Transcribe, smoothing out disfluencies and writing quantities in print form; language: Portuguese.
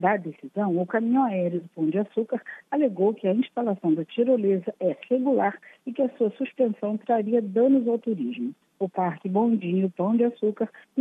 da decisão, o caminhão aéreo do Pão de Açúcar alegou que a instalação da tirolesa é regular e que a sua suspensão traria danos ao turismo. O Parque Bondinho Pão de Açúcar